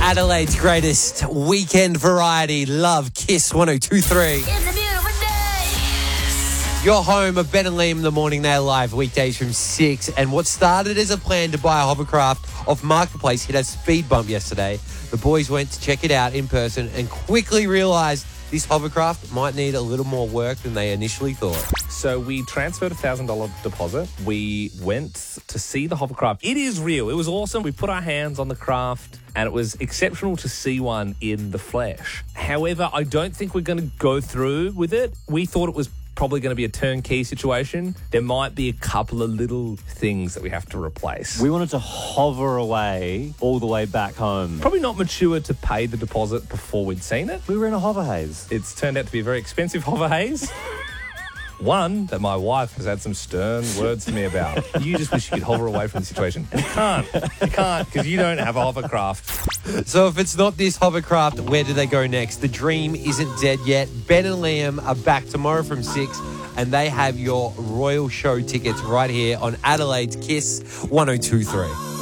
Adelaide's greatest weekend variety. Love Kiss 1023. It's a beautiful day. Your home of Ben and Liam in the morning. They're live weekdays from 6. And what started as a plan to buy a hovercraft off Marketplace hit a speed bump yesterday. The boys went to check it out in person and quickly realised this hovercraft might need a little more work than they initially thought. So we transferred a $1,000 deposit. We went to see the hovercraft. It is real. It was awesome. We put our hands on the craft and it was exceptional to see one in the flesh. However, I don't think we're going to go through with it. We thought it was probably going to be a turnkey situation. There might be a couple of little things that we have to replace. We wanted to hover away all the way back home. Probably not mature to pay the deposit before we'd seen it. We were in a hover haze. It's turned out to be a very expensive hover haze. One that my wife has had some stern words to me about. You just wish you could hover away from the situation. And you can't. You can't because you don't have a hovercraft. So if it's not this hovercraft, where do they go next? The dream isn't dead yet. Ben and Liam are back tomorrow from 6, and they have your Royal Show tickets right here on Adelaide's Kiss 1023.